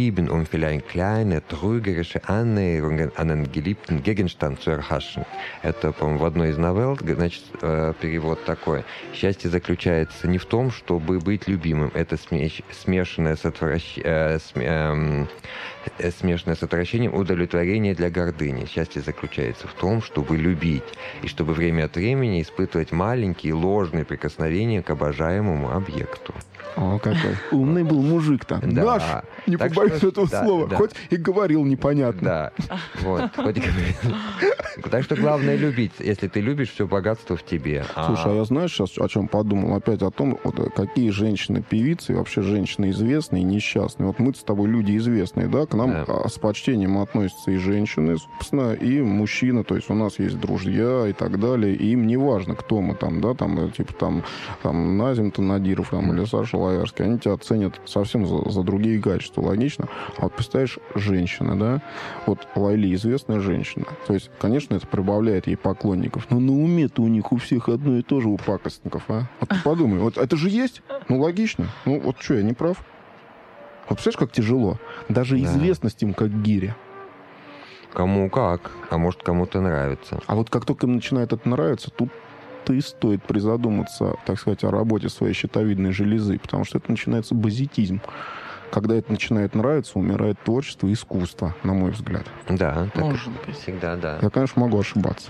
lieben, vielleicht kleine, trügerische Annäherungen an einen geliebten Gegenstand zu erhaschen. Это, по-моему, в одной из новелл, значит, перевод такой. Счастье заключается не в том, чтобы быть любимым. Это смешанное с отвращением удовлетворение для гордыни. Счастье заключается в том, чтобы любить, и чтобы время от времени испытывать маленькие ложные прикосновения к обожаемому объекту. О, какой умный был мужик-то. Да. Наш, не Так побоюсь что, этого да, слова. да. Хоть и говорил непонятно. Да, вот. Так что главное любить. Если ты любишь, все богатство в тебе. Слушай, а я знаешь сейчас о чем подумал? Опять о том, вот, какие женщины-певицы, и вообще женщины известные и несчастные. Вот мы с тобой люди известные, да? К нам с почтением относятся и женщины, собственно, и мужчины. То есть у нас есть друзья и так далее. И им не важно, кто мы там, да? Там, типа там Назим Танадиров там, или Саша Лоярский. Они тебя ценят совсем за другие качества. Логично. А вот представляешь, женщина, да? Вот Лайли известная женщина. То есть, конечно, это прибавляет ей поклонников. Но на уме-то у них у всех одно и то же у пакостников, а? Вот ты подумай, вот это же есть? Ну, логично. Ну, вот что, я не прав? Вот представляешь, как тяжело? Даже известность им как гиря. Кому как, а может, кому-то нравится. А вот как только им начинает это нравиться, тут и стоит призадуматься, так сказать, о работе своей щитовидной железы, потому что это начинается базитизм. Когда это начинает нравиться, умирает творчество и искусство, на мой взгляд. Да, так Может быть. всегда, да. Я, конечно, могу ошибаться.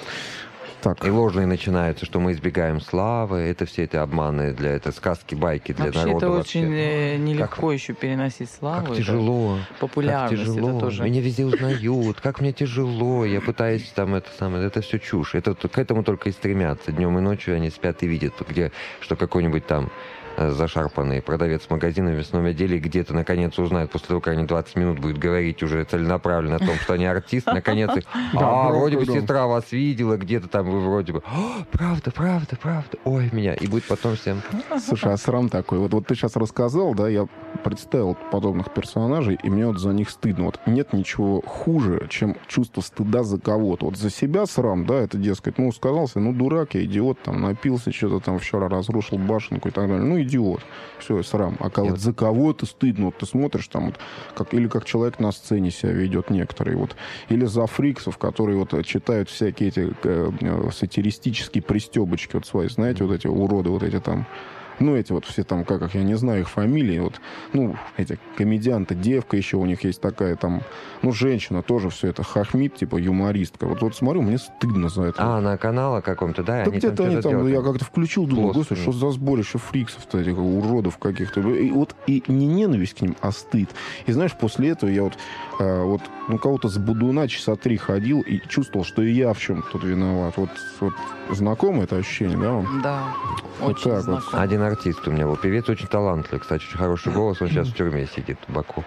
Так. И ложные начинаются, что мы избегаем славы. Это все эти обманы, это сказки, байки для Вообще народа. это очень нелегко еще переносить славу. Как тяжело. Популярность. Как тяжело. Это тоже. Меня везде узнают. Как мне тяжело. Я пытаюсь это все чушь. К этому только и стремятся. Днем и ночью они спят и видят, что какой-нибудь там зашарпанный продавец магазина в мясном отделе где-то наконец узнает, после того, как они 20 минут будут говорить уже целенаправленно о том, что они артисты, наконец их, вроде бы сестра вас видела, где-то там вы вроде бы, правда, ой, меня, и будет потом всем... Слушай, а срам такой, вот ты сейчас рассказал, да, я представил подобных персонажей, и мне вот за них стыдно. Вот нет ничего хуже, чем чувство стыда за кого-то. Вот за себя срам, да, это, дескать, сказался, дурак, я идиот, там, напился, что-то там вчера разрушил башенку и так далее. Идиот. Все, срам. А вот за кого-то стыдно. Вот ты смотришь там, или как человек на сцене себя ведет некоторые. Или за фриксов, которые читают всякие эти сатиристические пристебочки свои, знаете, эти уроды, эти там. Эти все там, как их, я не знаю их фамилии, эти комедианты, девка еще у них есть такая там, женщина тоже все это хохмит, типа юмористка. Вот смотрю, мне стыдно за это. На канале каком-то, да? Да где-то они там, я как-то включил, думаю, господи, что за сборище фриксов-то, этих уродов каких-то. И не ненависть к ним, а стыд. И знаешь, после этого я кого-то с Будуна часа 3 ходил и чувствовал, что и я в чем-то тут виноват. Вот знакомо это ощущение, да вам? Да, вот очень так знакомо. Один артист у меня был, певец очень талантливый, кстати, очень хороший голос, он сейчас в тюрьме сидит в Баку.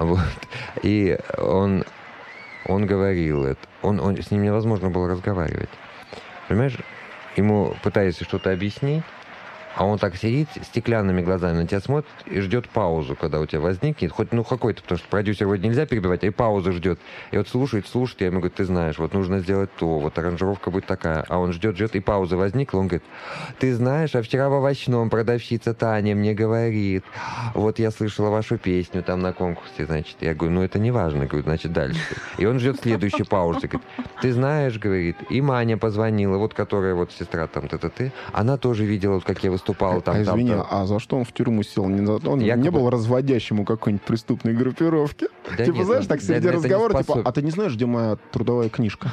И он говорил это, с ним невозможно было разговаривать. Понимаешь, ему пытаешься что-то объяснить, а он так сидит стеклянными глазами на тебя смотрит и ждет паузу, когда у тебя возникнет, хоть какой-то, потому что продюсер вроде нельзя перебивать, и паузу ждет. И слушает, я ему говорю, ты знаешь, нужно сделать то, аранжировка будет такая. А он ждет, и пауза возникла, он говорит, ты знаешь, а вчера в овощном продавщица Таня мне говорит, я слышала вашу песню там на конкурсе, значит. Я говорю, это не важно, говорю, значит, дальше. И он ждет следующей паузы, говорит, ты знаешь, говорит, и Маня позвонила, которая сестра там, она тоже видела, как я выступал там. Извини, а за что он в тюрьму сел? Он не был разводящим у какой-нибудь преступной группировки? Да типа, нет, знаешь, так среди разговора, а ты не знаешь, где моя трудовая книжка?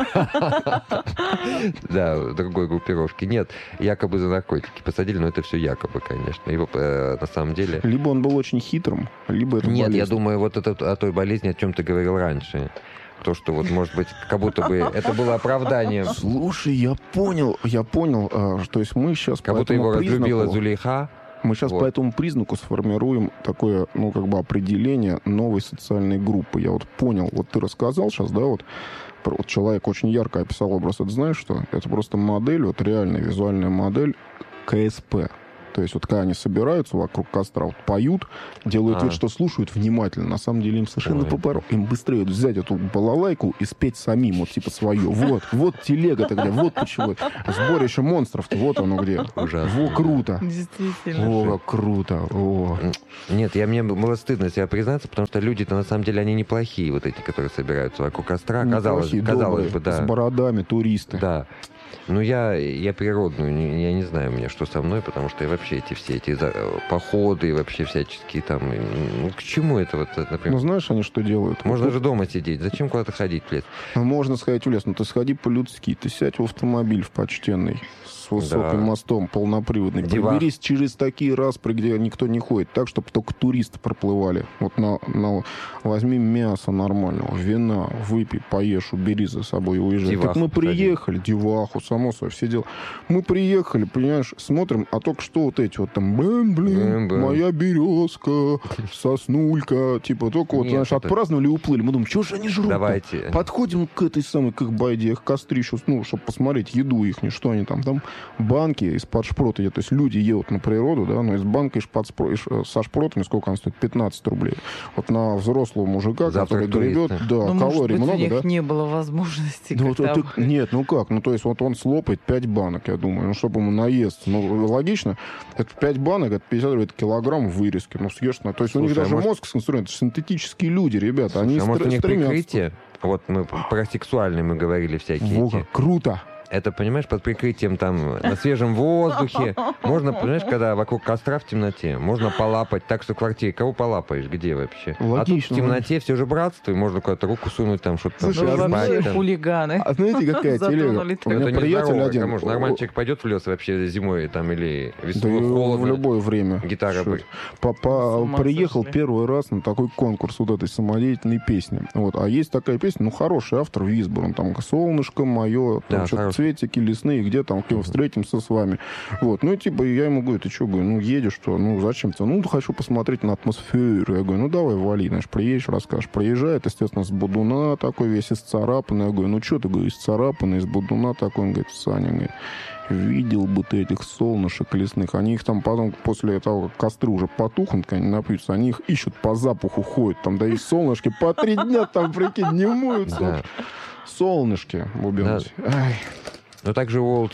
Да, другой группировки. Нет, якобы за наркотики посадили, но это все якобы, конечно. Его на самом деле... Либо он был очень хитрым, либо это болезнь. Нет, я думаю, это о той болезни, о чем ты говорил раньше. То, что может быть, как будто бы это было оправданием. Слушай, я понял, что есть мы сейчас как будто его разлюбила Зулейха. Мы сейчас по этому признаку сформируем такое, определение новой социальной группы. Я понял, ты рассказал сейчас, да, человек очень ярко описал образ. Это знаешь что? Это просто модель, реальная визуальная модель КСП. То есть вот когда они собираются вокруг костра, вот поют, делают вид, что слушают внимательно. На самом деле им совершенно попорол. Им быстрее взять эту балалайку и спеть самим, вот типа свое. Вот телега-то где, вот почему. Сборище монстров-то, вот оно где. Ужасно. Во, круто. Действительно. О, как круто. О. Нет, мне было стыдно себя признаться, потому что люди-то на самом деле они неплохие, вот эти, которые собираются вокруг костра. Казалось бы, да. С бородами, туристы. Да. Ну, я природную, я не знаю, мне что со мной, потому что я вообще все эти походы, вообще всяческие там... Ну, к чему это вот, например? Ну, знаешь, они что делают? Можно же дома сидеть. Зачем куда-то ходить в лес? Можно сходить в лес, но ты сходи по-людски. Ты сядь в автомобиль в почтенный, с высоким мостом, полноприводный. Приберись через такие распри, где никто не ходит, так, чтобы только туристы проплывали. Вот возьми мясо нормального, вина, выпей, поешь, убери за собой и уезжай. Деваху, так мы приехали, деваху, само собой, все дела. Мы приехали, понимаешь, смотрим, а только что вот эти вот там, моя березка, соснулька, типа только вот, знаешь, отпраздновали и уплыли. Мы думаем, что же они жрут? Давайте. Подходим к этой самой, к их байде, к кострищу, ну, чтобы посмотреть еду их, что они там банки из-под шпрота едят. То есть люди едут на природу, да, но из банка со шпротами сколько она стоит? 15 рублей. Вот на взрослого мужика, который гребет, да, калорий много, да? У них не было возможности. Нет, ну как? Ну, то есть вот он слопает 5 банок, я думаю, ну, чтобы ему наесться. Ну, логично, это 5 банок, это 50 рублей, это килограмм вырезки. Ну, съешь на... То есть у них даже мозг сконструирован. Это синтетические люди, ребята. Они может, у них прикрытие? Вот мы про сексуальные мы говорили всякие. Во, круто! Это, понимаешь, под прикрытием там на свежем воздухе. Можно, понимаешь, когда вокруг костра в темноте, можно полапать так, что в квартире. Кого полапаешь? Где вообще? Логично. А тут в темноте все же братство, и можно куда-то руку сунуть, там что-то там. Слушай, вообще хулиганы. А знаете, какая телега? У меня приятель один. Может, нормальный человек пойдет в лес вообще зимой там или весной, холодно. В любое время. Гитара бы. Приехал первый раз на такой конкурс вот этой самодеятельной песни. Вот. А есть такая песня, ну, хороший автор Висборн, там «Солнышко мое», там что-то цветики лесные, где там встретимся с вами. Вот. Ну, и типа, я ему говорю, ты что, говорю, ну, едешь, что? Ну, зачем-то? Ну, хочу посмотреть на атмосферу. Я говорю, ну, давай, вали, знаешь, приедешь, расскажешь. Приезжает, естественно, с бодуна такой весь исцарапанный. Я говорю, ну, что ты, говорю, исцарапанный, из бодуна такой? Он говорит, Саня, говорит, видел бы ты этих солнышек лесных. Они их там потом, после того, как костры уже потухнут, когда они напьются, они их ищут по запаху, ходят. Там, да и солнышки по 3 дня там, прикинь, не моются. Солнышки, бубенцы. Ну, также World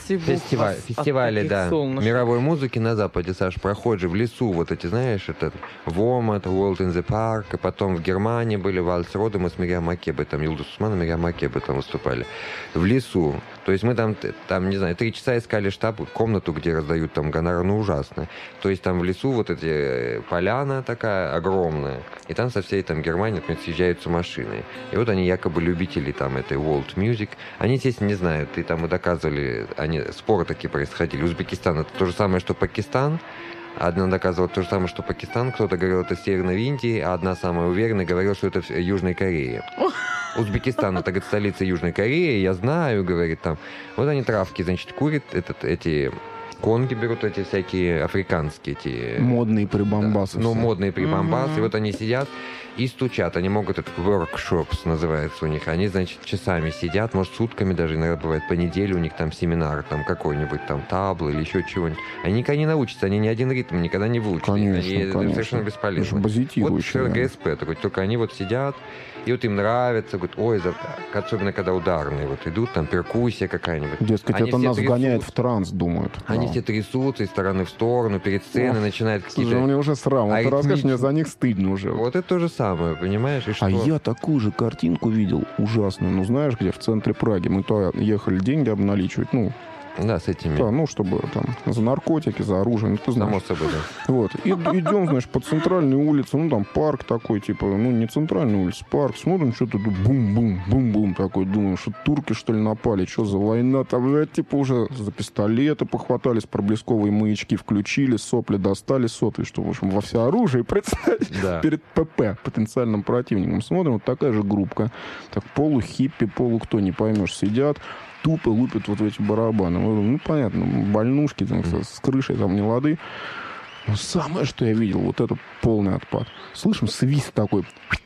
фестивали, да, мировой музыки на Западе, Саш, проходят же в лесу, вот эти, знаешь, этот Вомат, World in the Park, и потом в Германии были Вальс Родом с Мириам Макебе, там Юлдус Усман и Мириам Макебе там выступали. В лесу. То есть мы там, не знаю, 3 часа искали штаб, комнату, где раздают там гонорар, ну, ужасно. То есть там в лесу вот эти поляна такая огромная, и там со всей там Германии, например, съезжаются машины. И вот они якобы любители там этой World Music. Они, естественно, не знают, и там и доказывали, споры такие происходили. Узбекистан — это то же самое, что Пакистан. Одна доказывала то же самое, что Пакистан. Кто-то говорил, это Северной Индии, а одна самая уверенная говорила, что это Южной Кореи. Узбекистан — это, говорит, столица Южной Кореи, я знаю, говорит, там. Вот они травки, значит, курят, эти конги берут, эти всякие африканские эти... Модные прибамбасы. Да, ну, модные прибамбасы. И вот они сидят и стучат. Они могут, это workshops называется у них. Они, значит, часами сидят, может, сутками даже, иногда бывает по неделе у них там семинар, там какой-нибудь там табл или еще чего-нибудь. Они никогда не научатся, они ни один ритм никогда не выучат. Конечно, они совершенно бесполезны. Вот ГСП такой, только они вот сидят, и вот им нравится, говорят, ой, особенно когда ударные вот идут, там перкуссия какая-нибудь. Дескать, они это нас вгоняет в транс, думают. Они все трясутся из стороны в сторону, перед сценой начинают какие-то... Слушай, мне уже срам. Ты расскажешь, мне за них стыдно уже. Вот это то же самое, понимаешь? И что? А я такую же картинку видел, ужасную. Ну, знаешь, где? В центре Праги. Мы то ехали деньги обналичивать, ну... Да, с этими. Да, ну, чтобы там за наркотики, за оружие, ну, ты знаешь. Само собой, да. Вот. И идем, знаешь, по центральной улице, ну, там парк такой, типа, ну, не центральная улица, парк. Смотрим, что-то бум-бум-бум-бум такой. Думаем, что турки, что ли, напали? Что за война? Там, типа, уже за пистолеты похватались, проблесковые маячки включили, сопли достали, сотые, что, в общем, во всеоружии представить перед ПП, потенциальным противником. Смотрим, вот такая же группка. Так, полухиппи, полукто, не поймешь, сидят, тупо лупят вот в эти барабаны. Ну, понятно, больнушки там, с крышей там не лады. Но самое, что я видел, вот это полный отпад. Слышим свист такой.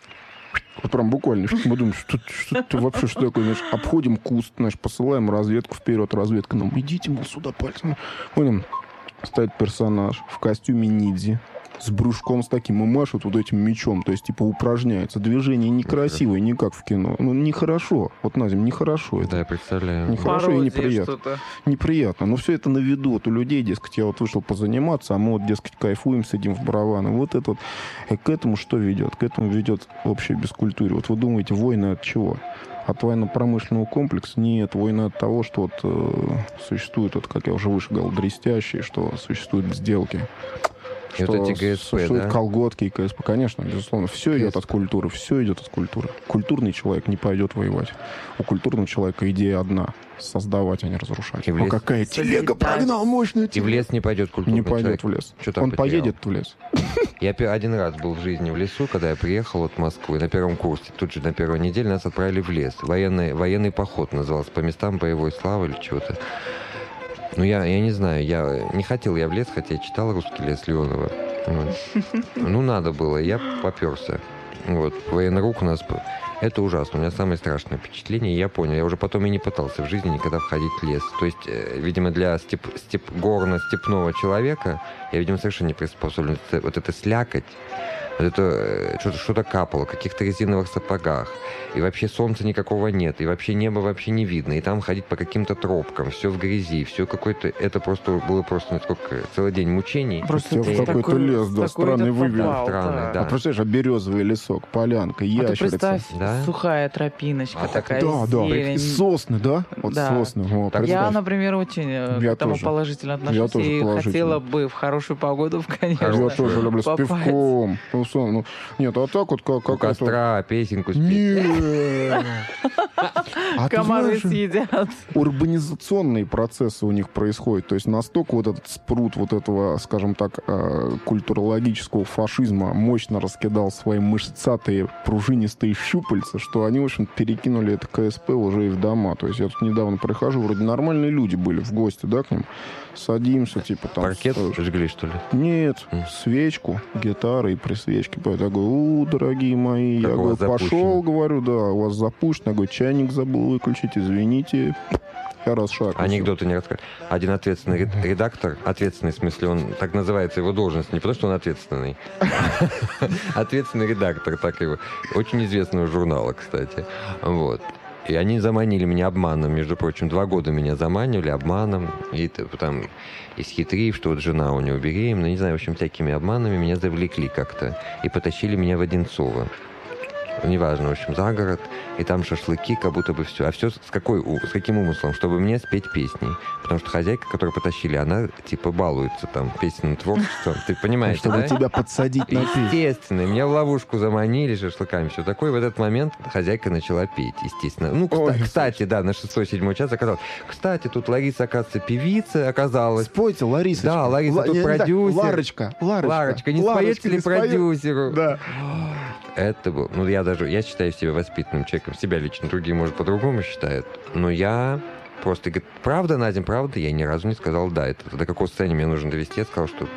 Вот прям буквально. Мы думаем, что вообще, что такое? Значит, обходим куст, значит, посылаем разведку вперед. Разведка нам, идите, мол, сюда пальцем. Понял? стоит персонаж в костюме ниндзя, с брюшком с таким и машет вот этим мечом, то есть типа упражняется. Движение некрасивое, не как в кино. Ну, нехорошо. Вот, Назим, нехорошо это. Да, я представляю. Нехорошо и Пародия неприятно. что-то. Неприятно. Но все это на виду. Вот у людей, дескать, я вот вышел позаниматься, а мы вот, дескать, кайфуем, сидим в барабаны. Вот это вот. И к этому что ведет? К этому ведет общая бескультуре. Вот вы думаете, войны от чего? От военно-промышленного комплекса? Нет, войны от того, что вот существует, вот, как я уже выше говорил, дрестящие, что существуют сделки. И Что вот эти ГСП, существуют да? колготки и КСП, конечно, безусловно. Все идет от культуры, все идет от культуры. Культурный человек не пойдет воевать. У культурного человека идея одна — создавать, а не разрушать. И в О, лес- какая телега прогнал, мощная И в телега. лес не пойдет культурный Не пойдет человек. в лес. Что там Он потерял? поедет в лес. Я один раз был в жизни в лесу, когда я приехал от Москвы на первом курсе. Тут же на первой неделе нас отправили в лес. Военный поход назывался, по местам боевой славы или чего-то. Ну, я не знаю, я не хотел я в лес, хотя я читал «Русский лес» Леонова. Вот. Ну, надо было, я поперся. Вот, военрук у нас... Это ужасно. У меня самое страшное впечатление, и я понял. Я уже потом и не пытался в жизни никогда входить в лес. То есть, видимо, для горно-степного человека я, видимо, совершенно не приспособлен. Вот это слякоть, вот это что-то капало, в каких-то резиновых сапогах. И вообще солнца никакого нет, и вообще неба вообще не видно. И там ходить по каким-то тропкам, все в грязи, все какое-то... Это просто было просто насколько целый день мучений. Просто Хотя ты в какой-то такой- лес, да, такой странный этот вывер. попал, Странный, да. А представляешь, а березовый лесок, полянка, А ты ящерица. представь, Да? сухая тропиночка А так такая, Да, да. зелень. И сосны, да? Вот Да. сосны. Вот, Так Я, представь. например, очень Я к этому тоже. положительно Я отношусь. тоже И положительно. хотела бы в хорошую погоду, конечно. Я Хорошо. тоже люблю с попасть. пивком. Ну, ну, нет, а так вот У как костра песенку спеть. Нет. А ты Комары знаешь, съедят. урбанизационные процессы у них происходят. То есть настолько вот этот спрут вот этого, скажем так, культурологического фашизма мощно раскидал свои мышцатые пружинистые щупальца, что они, в общем, перекинули это КСП уже и в дома. То есть я тут недавно прихожу, вроде нормальные люди были в гости, да, к ним. Садимся, типа там... Паркет жгли, что ли? Нет, свечку, гитары и при свечке. Я говорю, дорогие мои, Как я у говорю, вас запущено. пошел, говорю, да, у вас запущено. Я говорю, чайник забыл выключить, извините. Я расшаркался. Анекдоты не расскажу. Один ответственный редактор, ответственный в смысле, он так называется его должность, не потому что он ответственный. Ответственный редактор, так его. Очень известного журнала, кстати. Вот. И они заманили меня обманом, между прочим. 2 года меня заманивали обманом. И там, исхитрив, что вот жена у него беременна, не знаю, в общем, всякими обманами меня завлекли как-то. И потащили меня в Одинцово. Неважно, в общем, за город. И там шашлыки, как будто бы все. А все с каким умыслом? Чтобы мне спеть песни. Потому что хозяйка, которую потащили, она типа балуется там песенным творчеством. Ты понимаешь, Чтобы да? тебя подсадить на песню. Естественно, меня в ловушку заманили шашлыками, все такое. В этот момент хозяйка начала петь, естественно. Ну, Ой, кстати, да, на 6-7 час оказалось. Кстати, тут Лариса, оказывается, певица оказалась. Спойте, Лариса. Да, Лариса тут продюсер. Ларочка. Ларочка, не споете ли продюсеру? Да. Это был... Ну, я считаю себя воспитанным человеком. Себя лично другие, может, по-другому считают. Но я просто... Говорит, правда, Надя, правда? Я ни разу не сказал «да». Это до какого состояния мне нужно довести? Я сказал, что...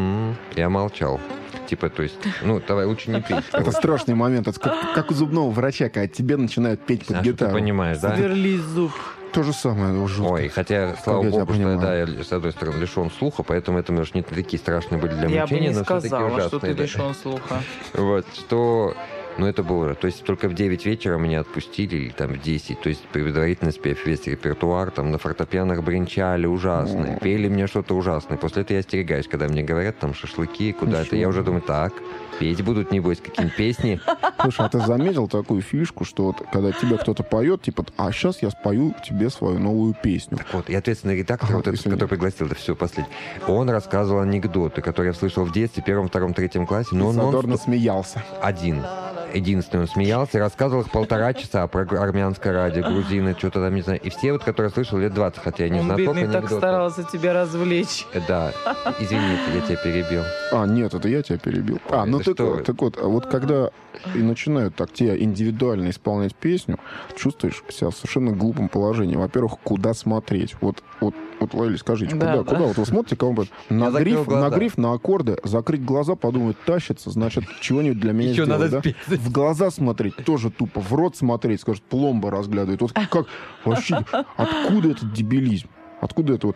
Я молчал. Типа, то есть... Ну, давай, лучше не петь. Это страшный момент. Это как у зубного врача, когда тебе начинают петь под А что ты гитару. понимаешь, да? Сверли зуб. То же самое, уже жутко. Ой, хотя, слава я тебя богу, что понимаю. да, я, с одной стороны, лишен слуха, поэтому это, может, не такие страшные были для Я бы мучения, не но все-таки сказала, ужасные. что ты да. лишен слуха. Вот, что... Ну, это было... То есть только в 9 вечера меня отпустили, или там в 10. То есть предварительно спев весь репертуар, там на фортепианах бренчали ужасно, пели мне что-то ужасное. После этого я остерегаюсь, когда мне говорят там шашлыки куда-то. Я уже думаю, так, петь будут, небось, какие-нибудь песни. Слушай, а ты заметил такую фишку, что вот, когда тебе кто-то поет, типа, а сейчас я спою тебе свою новую песню. Так вот, и ответственный редактор, вот этот, извини. который пригласил, это все последний, он рассказывал анекдоты, которые я слышал в детстве, 1, 2, 3 классе, но он Задорно смеялся. единственный он смеялся и рассказывал их 1,5 часа про армянское радио, грузины, что-то там, не знаю. И все, вот, которые слышал лет 20, хотя я не Он, знаток бедный, так анекдотов. старался тебя развлечь. Да, извините, я тебя перебил. А, нет, это я тебя перебил. Ой, Ну да так что вы. вот, а вот когда и начинают так тебе индивидуально исполнять песню, чувствуешь себя в совершенно глупом положении. Во-первых, куда смотреть? Вот, Лайли, скажите, Да, куда? Вот вы смотрите, кого-нибудь на закрыл глаза. гриф, на аккорды, закрыть глаза, подумать, тащится, значит, чего-нибудь для меня Еще сделать, надо да? спеть. В глаза смотреть тоже тупо, в рот смотреть, скажет, пломба разглядывает. Вот как вообще, откуда этот дебилизм? Откуда это вот?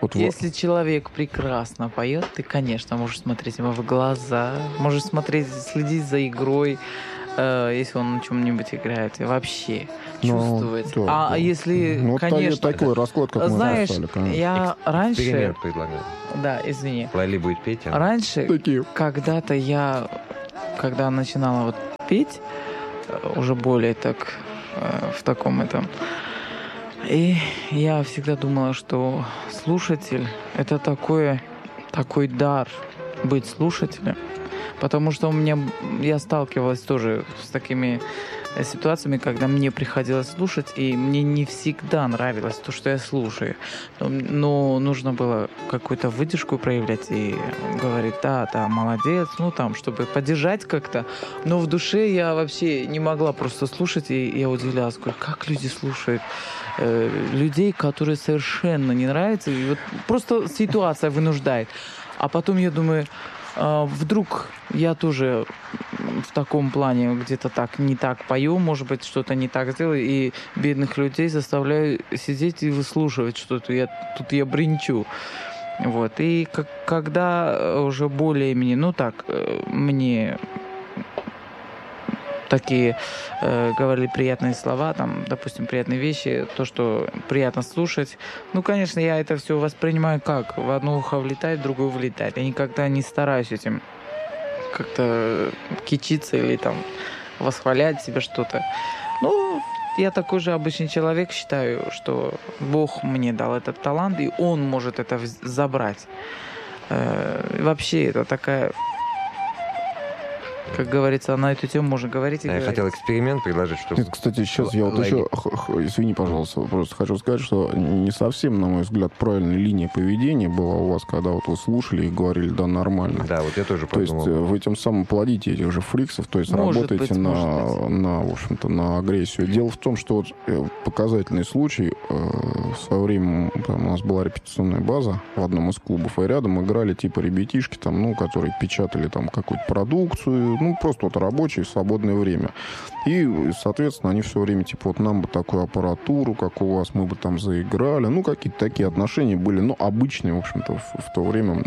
Вот Если человек прекрасно поет, ты, конечно, можешь смотреть ему в глаза, можешь следить за игрой, если он на чем-нибудь играет, и вообще чувствовать. Да. Если, Ну, конечно... такой расклад, как знаешь, мы написали, конечно. я раньше... Эксперимент предлагаю. Да, извини. Лали будет петь, а? Раньше, Такие. когда-то когда начинала вот петь, уже более так, в таком этом... И я всегда думала, что слушатель — это такой дар быть слушателем. Потому что я сталкивалась тоже с такими ситуациями, когда мне приходилось слушать, и мне не всегда нравилось то, что я слушаю. Но нужно было какую-то выдержку проявлять и говорить: да, молодец, чтобы поддержать как-то. Но в душе я вообще не могла просто слушать, и я удивлялась, как люди слушают людей, которые совершенно не нравятся, и вот просто ситуация вынуждает. А потом я думаю, вдруг я тоже в таком плане где-то не так пою, может быть, что-то не так сделаю, и бедных людей заставляю сидеть и выслушивать что-то. Тут я бренчу. Вот. И когда уже более-менее, мне такие говорили приятные слова, допустим, приятные вещи, то, что приятно слушать. Конечно, я это все воспринимаю как в одно ухо влетает, в другое вылетает. Я никогда не стараюсь этим как-то кичиться или восхвалять себе что-то. Я такой же обычный человек, считаю, что Бог мне дал этот талант, и Он может это забрать. Вообще, это такая... Как говорится, на эту тему можно говорить и Я говорить. хотел эксперимент предложить, что... Нет, кстати, сейчас я еще, извини, пожалуйста, просто хочу сказать, что не совсем, на мой взгляд, правильная линия поведения была у вас, когда вот вы слушали и говорили: да, нормально. Да, вот я тоже подумал. То есть вы тем самым плодите этих же фриксов, то есть работаете в общем-то, на агрессию. Дело в том, что показательный случай, в свое время у нас была репетиционная база в одном из клубов, и рядом играли ребятишки, которые печатали какую-то продукцию, просто рабочее, свободное время. И, соответственно, они все время, нам бы такую аппаратуру, как у вас, мы бы заиграли. Какие-то такие отношения были, обычные, в общем-то, в то время.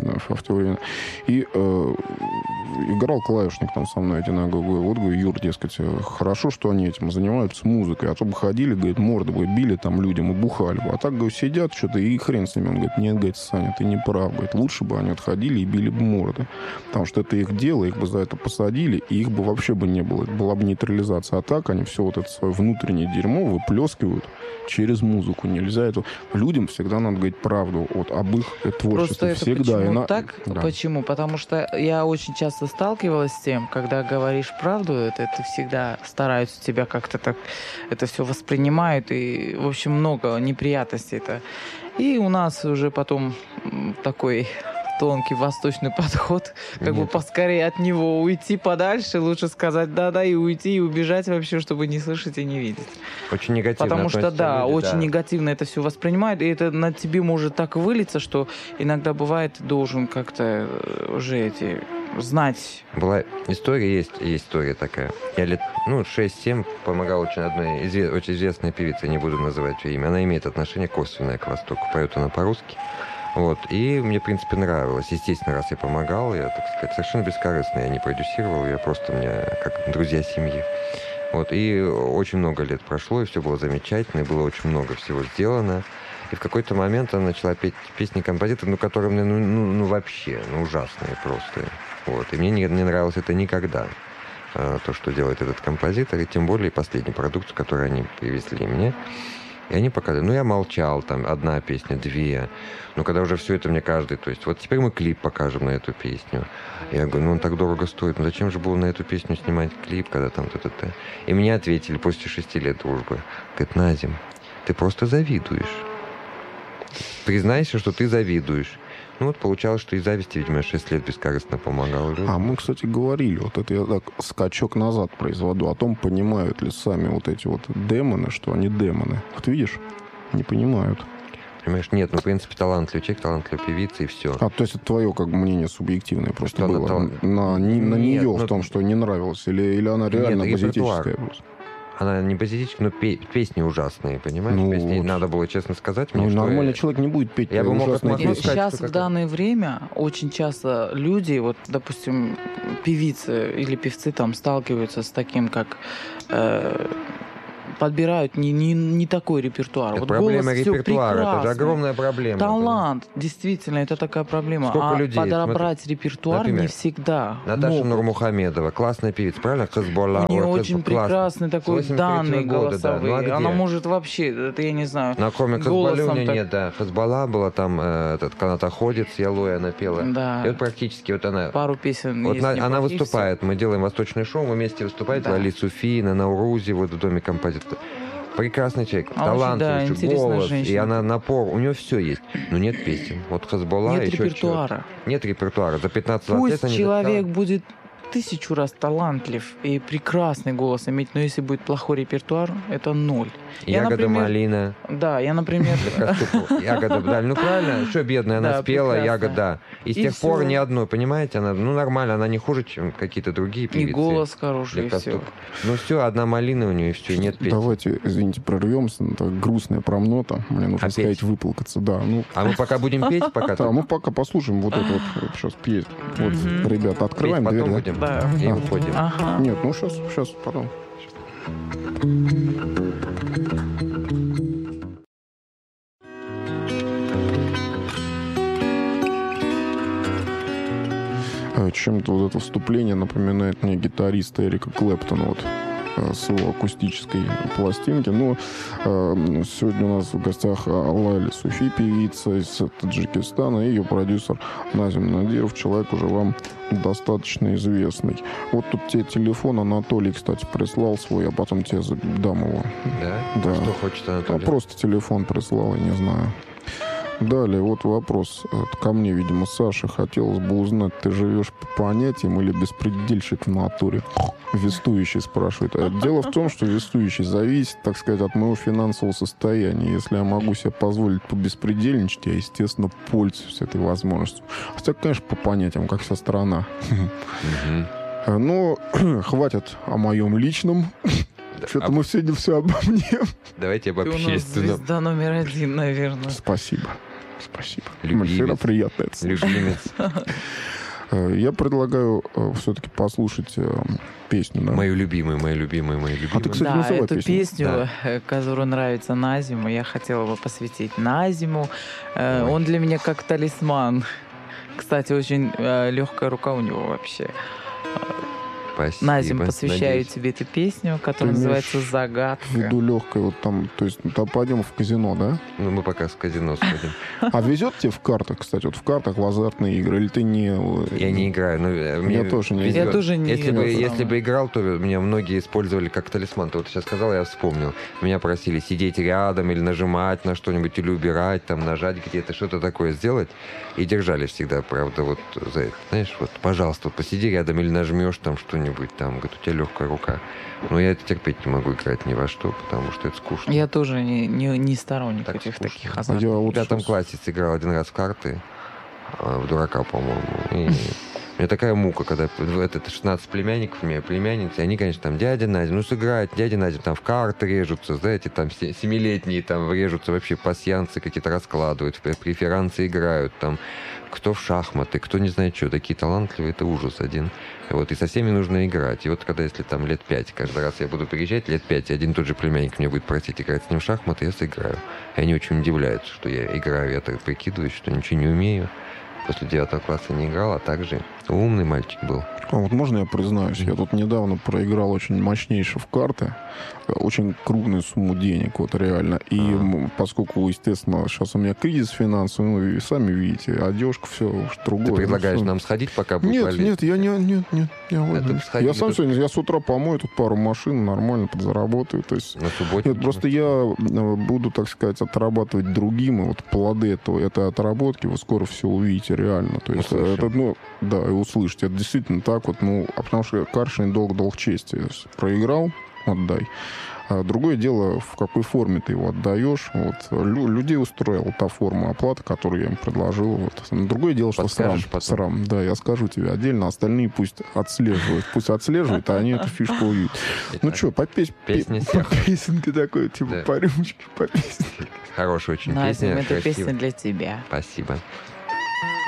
И играл клавишник со мной один. Я говорю: Юр, дескать, хорошо, что они этим занимаются, музыкой. А то бы ходили, говорит, морды бы били людям и бухали бы. А так, говорю, сидят что-то, и хрен с ними. Он говорит: нет, говорит, Саня, ты не прав. Говорит, лучше бы они отходили и били бы морды. Потому что это их дело, их бы за это посадили, и их бы вообще не было. Это была бы нейтрализация. А так они все это свое внутреннее дерьмо выплескивают через музыку. Нельзя это... Людям всегда надо говорить правду об их творчестве. Просто всегда. Почему так? Да. Почему? Потому что я очень часто сталкивалась с тем, когда говоришь правду, это всегда стараются тебя как-то так... Это все воспринимают, и, в общем, много неприятностей. И у нас уже потом такой... тонкий восточный подход, бы поскорее от него уйти подальше, лучше сказать да-да и уйти, и убежать вообще, чтобы не слышать и не видеть. Очень негативно. Потому что, очень негативно это все воспринимают, и это на тебе может так вылиться, что иногда бывает, ты должен как-то уже знать. Была история, есть история такая. Я лет 6-7 помогал одной очень известной певице, не буду называть ее имя. Она имеет отношение косвенное к Востоку, поет она по-русски. И мне, в принципе, нравилось. Естественно, раз я помогал, я, так сказать, совершенно бескорыстно. Я не продюсировал, я просто как друзья семьи. И очень много лет прошло, и все было замечательно, и было очень много всего сделано. И в какой-то момент она начала петь песни композитора, которые мне, вообще, ужасные просто. И мне не нравилось это никогда, то, что делает этот композитор, и тем более последнюю продукцию, которую они привезли мне. И они показали. Я молчал, одна песня, две. Но когда уже все это мне каждый... То есть теперь мы клип покажем на эту песню. Я говорю, он так дорого стоит. Зачем же было на эту песню снимать клип, когда то-то-то? И мне ответили после 6 лет дружбы. Говорит: Назим, ты просто завидуешь. Признайся, что ты завидуешь. Получалось, что из зависти, видимо, 6 лет бескорыстно помогал людям. А мы, кстати, говорили, это я так скачок назад произведу, о том, понимают ли сами эти демоны, что они демоны. Видишь? Не понимают. Понимаешь, нет, в принципе, талантливый человек, талантливая певица, и все. То есть это твое, мнение субъективное просто было? На нее в том, что не нравилось? Или она реально базитическая просто? она не позитическая, но песни ужасные, понимаешь? Ну, Песни вот. надо было честно сказать мне, Ну, что... нормальный человек не будет петь Я бы мог ужасные отмотать. песни. сказать, Сейчас, что в данное время, очень часто люди, вот, допустим, певицы или певцы там сталкиваются с таким, как подбирают не такой репертуар. Это Вот проблема голос всё репертуара, это же прекрасный. огромная проблема. Талант, действительно, это такая проблема. Сколько а людей, подобрать репертуар например, не всегда Наташа могут. Нурмухамедова, классная певица, правильно? Хазболла. У нее ой, очень классно. прекрасный такой 83-го данные года, да. голосовые. Ну, а где? Она может вообще, это я не знаю, На кроме Хазбалли у голосом нее так- нет, да. Хазбалла была там, этот канатоходец, Ялой она пела. Да. И вот практически вот она... пару песен Вот есть она неплохих, выступает, мы делаем восточное шоу, мы вместе выступаем, Да. Лали Суфи, на Nauruzi, вот в доме композитора. Прекрасный человек, А очень, да, талантливый, интересная голос, и женщина. она напор, у нее все есть, но нет песен. Вот Хазбалла, Нет еще репертуара. Нет репертуара. За 15 лет Пусть они человек будет 1000 раз талантлив и прекрасный голос иметь, но если будет плохой репертуар, это ноль. Я, Ягода например, малина. Да, я, например, Ягода, да, ну правильно, что бедная, она Да, спела, прекрасно. ягода. И с И тех пор всё. ни одной, понимаете, она, ну нормально, она не хуже, чем какие-то другие и певицы. голос хороший, и Для все. Костук. Ну все, одна малина у нее, и все, нет песни. Давайте, извините, прорвемся. Это грустная промнота. Мне нужно Опять? сказать, выплакаться. Да, ну, А мы пока будем петь, пока да, мы пока послушаем вот это вот. Сейчас петь. Вот, Мгм. ребята, открываем потом дверь, да? будем. Да. И уходим. Ага. Нет, ну сейчас, потом. Чем-то вот это вступление напоминает мне гитариста Эрика Клэптона вот, с его акустической пластинки. Но сегодня у нас в гостях Лали Суфи, певица из Таджикистана, и ее продюсер Назим Надиров, человек уже вам достаточно известный. Вот тут тебе телефон Анатолий, кстати, прислал свой, а потом тебе дам его. Да? Да. Что хочет А Анатолий? просто телефон прислал, я не знаю. Далее, вот вопрос это ко мне, видимо, Саша. Хотелось бы узнать, ты живешь по понятиям или беспредельщик в натуре? Вестующий спрашивает. Дело в том, что вестующий зависит, так сказать, от моего финансового состояния. Если я могу себе позволить побеспредельничать, я, естественно, пользуюсь этой возможностью. Хотя, конечно, по понятиям, как вся страна. Мгм. Но хватит о моем личном. Да, Что-то мы сегодня все обо мне. Давайте об Ты у нас общественном. звезда номер 1, наверное. Спасибо. Спасибо. Любимец. Всегда приятно это слышать. Любимец. Я предлагаю все-таки послушать песню. Да? Мою любимую, мою любимую, мою А ты, любимую. кстати, Да, называй эту песню. песню, которая нравится Назиму, я хотела бы посвятить Назиму. Он для меня как талисман. Кстати, очень легкая рука у него вообще. Спасибо. Назим, посвящаю Надеюсь. тебе эту песню, которая Ты имеешь называется В «Загадка». виду легкой, вот там, то есть, там пойдем в казино, да? Ну, мы пока в казино сходим. А везет тебе в картах, кстати, вот в картах в азартные игры, или ты не... Я не играю, но мне тоже не везет. играю. Я тоже не Если бы, играю. если бы играл, то меня многие использовали как талисман. Ты вот сейчас сказал, я вспомнил. Меня просили сидеть рядом или нажимать на что-нибудь, или убирать, там, нажать где-то, что-то такое сделать. И держали всегда, правда, вот за это. Знаешь, вот, пожалуйста, вот посиди рядом или нажмешь там что-нибудь, там, говорит, у тебя легкая рука. Но я это терпеть не могу играть ни во что, потому что это скучно. Я тоже не сторонник Так этих скучно. таких А азартов. я В вот 5 сейчас- классе сыграл один раз в карты, в дурака, по-моему. И у меня такая мука, когда это 16 племянников у меня, племянницы, они, конечно, там, дядя Назим, ну сыграть, дядя Назим, там в карты режутся, знаете, там 7-летние там режутся, вообще пасьянцы какие-то раскладывают, преферансы играют, там, кто в шахматы, кто не знает что, такие талантливые, это ужас один. Вот, и со всеми нужно играть. И вот когда, если там лет 5, каждый раз я буду приезжать, лет 5, и один и тот же племянник мне будет просить играть с ним в шахматы, я сыграю. И они очень удивляются, что я играю, я так прикидываюсь, что ничего не умею. После 9 класса не играл, а также умный мальчик был. А вот можно я признаюсь, я тут недавно проиграл очень мощнейшие в карты, очень крупную сумму денег, вот реально. И поскольку, естественно, сейчас у меня кризис финансовый, ну и сами видите, одежка, все уж другое. Ты предлагаешь Ну, нам сходить, пока будет Нет, валить? нет, я Это сходили я сам тут- сегодня, я с утра помою тут пару машин, нормально подзаработаю, то есть... На субботе? Нет, просто я буду, так сказать, отрабатывать другим, и вот плоды этой отработки вы скоро все увидите реально. То есть Услышим. это, ну, да, и услышите. Это действительно так вот, ну, а потому что Каршин долг чести. Проиграл, отдай. Другое дело, в какой форме ты его отдаешь. Вот. Людей устроила та форма оплаты, которую я им предложил. Вот. Другое дело, что срам. Да, я скажу тебе отдельно. Остальные пусть отслеживают. Пусть отслеживают, а они эту фишку увидят. Ну что, по песенке такой, типа по рюмочке, по песенке. Хорошая очень Назим, песня. это песня для тебя. Спасибо.